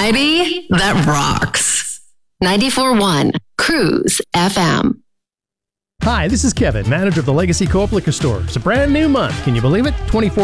variety that rocks. 94.1 Cruise FM. Hi, this is Kevin, manager of the Legacy Co-op Liquor Store. It's a brand new month. Can you believe it? 24